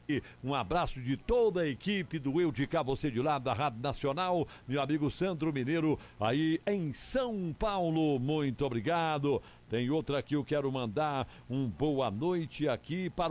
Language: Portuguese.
Um abraço de toda a equipe do Eu de Cá, Você de Lá, da Rádio Nacional, meu amigo Sandro Mineiro, aí em São Paulo, muito obrigado. Tem outra aqui, eu quero mandar boa noite aqui para